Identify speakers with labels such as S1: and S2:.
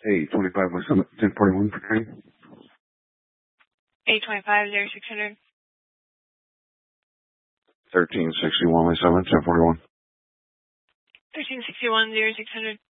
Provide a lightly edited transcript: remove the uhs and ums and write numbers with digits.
S1: 825 West Summit, 1041 for training.
S2: 825-0600.
S1: 1361 West Summit, 1041.
S2: 1361-0600.